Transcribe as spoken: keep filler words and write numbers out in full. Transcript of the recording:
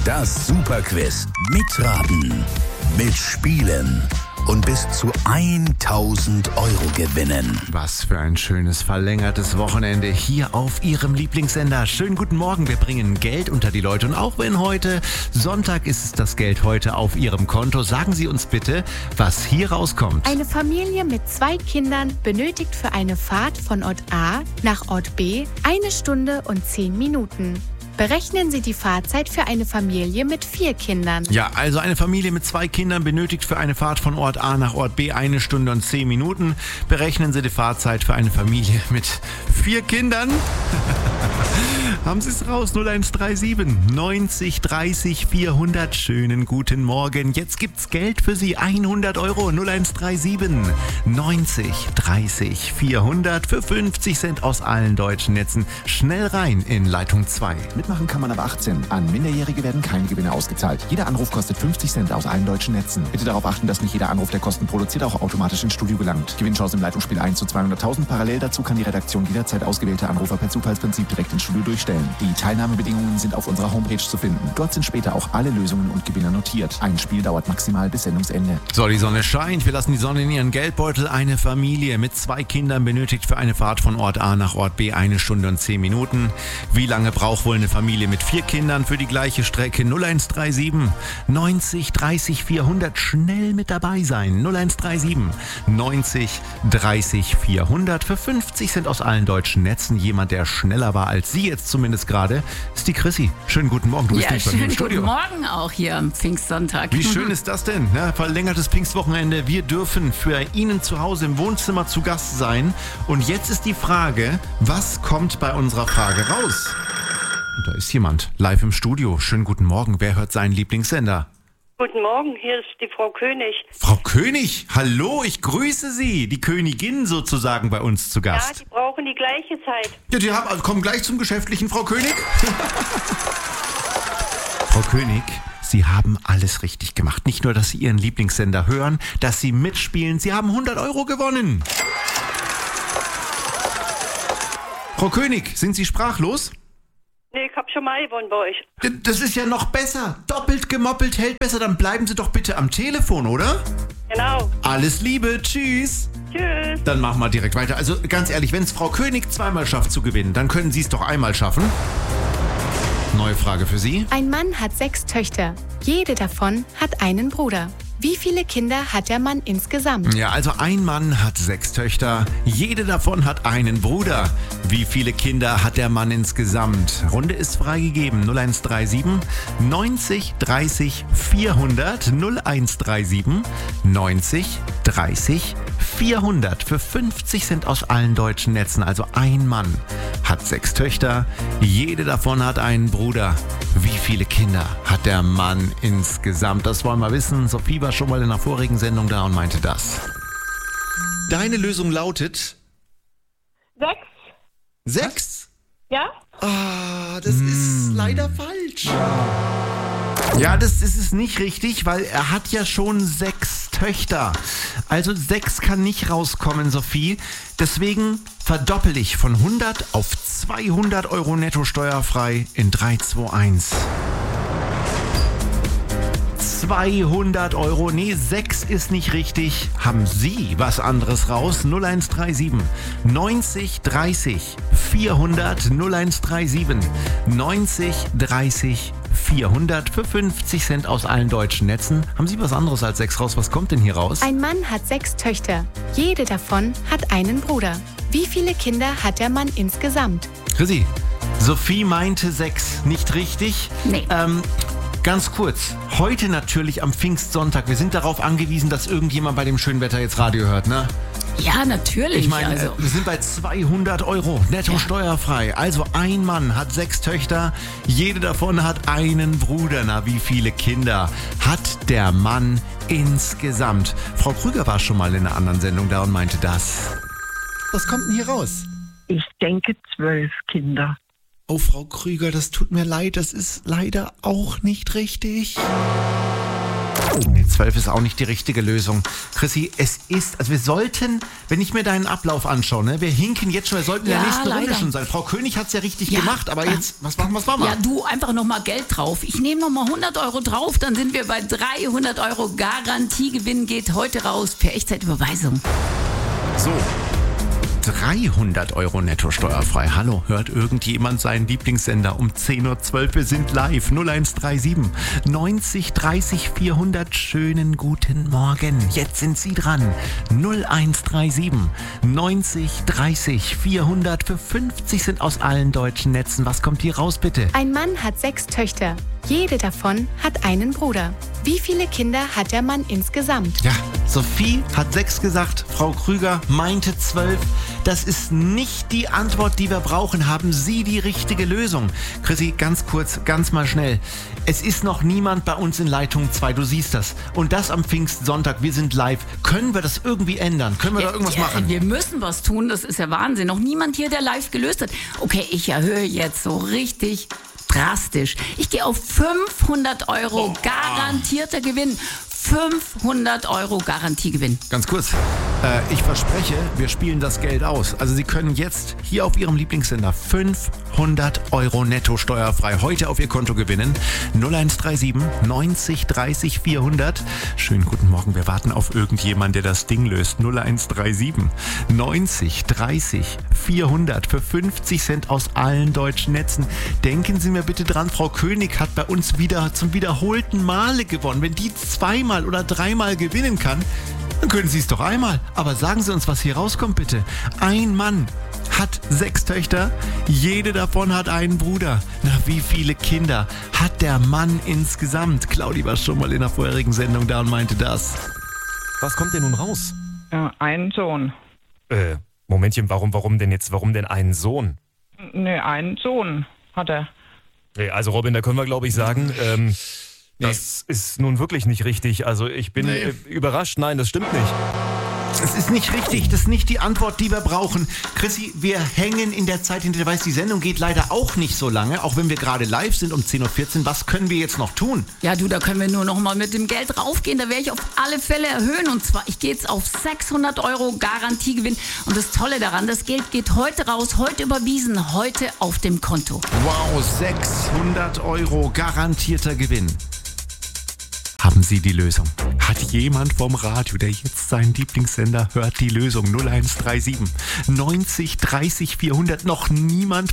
Das Superquiz. Mitraten, mitspielen und bis zu tausend Euro gewinnen. Was für ein schönes verlängertes Wochenende hier auf Ihrem Lieblingssender. Schönen guten Morgen, wir bringen Geld unter die Leute. Und auch wenn heute Sonntag ist, ist das Geld heute auf Ihrem Konto. Sagen Sie uns bitte, was hier rauskommt. Eine Familie mit zwei Kindern benötigt für eine Fahrt von Ort A nach Ort B eine Stunde und zehn Minuten. Berechnen Sie die Fahrzeit für eine Familie mit vier Kindern. Ja, also eine Familie mit zwei Kindern benötigt für eine Fahrt von Ort A nach Ort B eine Stunde und zehn Minuten. Berechnen Sie die Fahrzeit für eine Familie mit vier Kindern. Haben Sie es raus? null eins drei sieben neunzig dreißig vierhundert. Schönen guten Morgen. Jetzt gibt's Geld für Sie. hundert Euro. null eins drei sieben neunzig dreißig vierhundert. Für fünfzig Cent aus allen deutschen Netzen. Schnell rein in Leitung zwei. Mitmachen kann man ab achtzehn. An Minderjährige werden keine Gewinne ausgezahlt. Jeder Anruf kostet fünfzig Cent aus allen deutschen Netzen. Bitte darauf achten, dass nicht jeder Anruf, der Kosten produziert, auch automatisch ins Studio gelangt. Gewinnchance im Leitungsspiel eins zu zweihunderttausend. Parallel dazu kann die Redaktion jederzeit ausgewählte Anrufer per Zufallsprinzip direkt ins Studio durchstellen. Die Teilnahmebedingungen sind auf unserer Homepage zu finden. Dort sind später auch alle Lösungen und Gewinner notiert. Ein Spiel dauert maximal bis Sendungsende. So, die Sonne scheint. Wir lassen die Sonne in ihren Geldbeutel. Eine Familie mit zwei Kindern benötigt für eine Fahrt von Ort A nach Ort B eine Stunde und zehn Minuten. Wie lange braucht wohl eine Familie mit vier Kindern für die gleiche Strecke? null eins drei sieben neunzig dreißig vierhundert. Schnell mit dabei sein. null eins drei sieben neunzig dreißig vierhundert. Für fünfzig Cent aus allen deutschen Netzen. Jemand, der schneller war als Sie jetzt zumindest gerade, ist die Chrissy. Schönen guten Morgen. Du bist ja, nicht bei mir im schönen Studio. guten Morgen auch hier am Pfingstsonntag. Wie schön ist das denn? Ja, verlängertes Pfingstwochenende. Wir dürfen für Ihnen zu Hause im Wohnzimmer zu Gast sein. Und jetzt ist die Frage, was kommt bei unserer Frage raus? Und da ist jemand live im Studio. Schönen guten Morgen. Wer hört seinen Lieblingssender? Guten Morgen, hier ist die Frau König. Frau König, hallo, ich grüße Sie. Die Königin sozusagen bei uns zu Ja, Gast. die brauchen die gleiche Zeit. Ja, die haben, also kommen gleich zum Geschäftlichen, Frau König. Frau König, Sie haben alles richtig gemacht. Nicht nur, dass Sie Ihren Lieblingssender hören, dass Sie mitspielen. Sie haben hundert Euro gewonnen. Frau König, sind Sie sprachlos? Nee, ich hab schon mal gewonnen bei euch. D- Das ist ja noch besser. Doppelt gemoppelt hält besser. Dann bleiben Sie doch bitte am Telefon, oder? Genau. Alles Liebe, tschüss. Tschüss. Dann machen wir direkt weiter. Also ganz ehrlich, wenn es Frau König zweimal schafft zu gewinnen, dann können Sie es doch einmal schaffen. Neue Frage für Sie. Ein Mann hat sechs Töchter. Jede davon hat einen Bruder. Wie viele Kinder hat der Mann insgesamt? Ja, also ein Mann hat sechs Töchter. Jede davon hat einen Bruder. Wie viele Kinder hat der Mann insgesamt? Runde ist freigegeben. null eins drei sieben neunzig dreißig vierhundert. null eins drei sieben neunzig dreißig vierhundert. Für fünfzig Cent aus allen deutschen Netzen. Also ein Mann hat sechs Töchter. Jede davon hat einen Bruder. Wie viele Kinder hat der Mann insgesamt? Das wollen wir wissen. Sophie war schon mal in einer vorigen Sendung da und meinte das. Deine Lösung lautet Sechs? sechs. Ja? Ah, das ist leider falsch. Ja, das ist es nicht richtig, weil er hat ja schon sechs Töchter. Also sechs kann nicht rauskommen, Sophie. Deswegen verdoppel ich von hundert auf zweihundert Euro netto steuerfrei in drei, zwei, eins. zweihundert Euro. Nee, sechs ist nicht richtig. Haben Sie was anderes raus? null eins drei sieben neunzig dreißig vierhundert. null eins drei sieben neunzig dreißig vierhundert. Für fünfzig Cent aus allen deutschen Netzen. Haben Sie was anderes als sechs raus? Was kommt denn hier raus? Ein Mann hat sechs Töchter. Jede davon hat einen Bruder. Wie viele Kinder hat der Mann insgesamt? Chrissy, Sophie meinte sechs. Nicht richtig? Nee. Ähm, Ganz kurz, heute natürlich am Pfingstsonntag. Wir sind darauf angewiesen, dass irgendjemand bei dem schönen Wetter jetzt Radio hört, ne? Ja, natürlich. Ich meine, also. äh, wir sind bei zweihundert Euro, netto Ja. steuerfrei. Also ein Mann hat sechs Töchter, jede davon hat einen Bruder. Na, wie viele Kinder hat der Mann insgesamt? Frau Krüger war schon mal in einer anderen Sendung da und meinte das. Was kommt denn hier raus? Ich denke zwölf Kinder. Oh, Frau Krüger, das tut mir leid, das ist leider auch nicht richtig. Nee, zwölf ist auch nicht die richtige Lösung. Chrissy, es ist, also wir sollten, wenn ich mir deinen Ablauf anschaue, ne, wir hinken jetzt schon, wir sollten Ja, in der nächsten leider. Runde schon sein. Frau König hat es ja richtig Ja. gemacht, aber jetzt, was machen was machen wir? Ja, du, einfach nochmal Geld drauf. Ich nehme nochmal hundert Euro drauf, dann sind wir bei dreihundert Euro. Garantiegewinn geht heute raus per Echtzeitüberweisung. So. dreihundert Euro netto steuerfrei. Hallo, hört irgendjemand seinen Lieblingssender um zehn Uhr zwölf? Wir sind live. null eins drei sieben neunzig dreißig vierhundert. Schönen guten Morgen. Jetzt sind Sie dran. null eins drei sieben neunzig dreißig vierhundert. Für fünfzig sind aus allen deutschen Netzen. Was kommt hier raus, bitte? Ein Mann hat sechs Töchter. Jede davon hat einen Bruder. Wie viele Kinder hat der Mann insgesamt? Ja, Sophie hat sechs gesagt, Frau Krüger meinte zwölf. Das ist nicht die Antwort, die wir brauchen. Haben Sie die richtige Lösung? Chrissy, ganz kurz, ganz mal schnell. Es ist noch niemand bei uns in Leitung zwei, du siehst das. Und das am Pfingstsonntag, wir sind live. Können wir das irgendwie ändern? Können wir da irgendwas ja, machen? Wir müssen was tun, das ist ja Wahnsinn. Noch niemand hier, der live gelöst hat. Okay, ich erhöhe jetzt so richtig drastisch. Ich gehe auf fünfhundert Euro garantierter Gewinn. fünfhundert Euro Garantiegewinn. Ganz kurz, äh, ich verspreche, wir spielen das Geld aus. Also Sie können jetzt hier auf Ihrem Lieblingssender fünfhundert Euro netto steuerfrei heute auf Ihr Konto gewinnen. null eins drei sieben neunzig dreißig vierhundert. Schönen guten Morgen, wir warten auf irgendjemand, der das Ding löst. null eins drei sieben neunzig dreißig vierhundert für fünfzig Cent aus allen deutschen Netzen. Denken Sie mir bitte dran, Frau König hat bei uns wieder zum wiederholten Male gewonnen. Wenn die zweimal oder dreimal gewinnen kann, dann können Sie es doch einmal. Aber sagen Sie uns, was hier rauskommt, bitte. Ein Mann hat sechs Töchter, jede davon hat einen Bruder. Na, wie viele Kinder hat der Mann insgesamt? Claudi war schon mal in der vorherigen Sendung da und meinte das. Was kommt denn nun raus? Äh, einen Sohn. Äh, Momentchen, warum, warum denn jetzt, warum denn einen Sohn? Ne, einen Sohn hat er. Nee, also Robin, da können wir glaube ich sagen, ähm, das ist nun wirklich nicht richtig. Also ich bin Nee. äh, überrascht. Nein, das stimmt nicht. Es ist nicht richtig, das ist nicht die Antwort, die wir brauchen. Chrissy, wir hängen in der Zeit hinter, weiß, die Sendung geht leider auch nicht so lange, auch wenn wir gerade live sind um zehn Uhr vierzehn. Was können wir jetzt noch tun? Ja, du, da können wir nur noch mal mit dem Geld raufgehen. Da werde ich auf alle Fälle erhöhen. Und zwar, ich gehe jetzt auf sechshundert Euro Garantiegewinn. Und das Tolle daran, das Geld geht heute raus, heute überwiesen, heute auf dem Konto. Wow, sechshundert Euro garantierter Gewinn. Haben Sie die Lösung? Hat jemand vom Radio, der jetzt seinen Lieblingssender hört, die Lösung? null eins drei sieben neunzig dreißig vierhundert. Noch niemand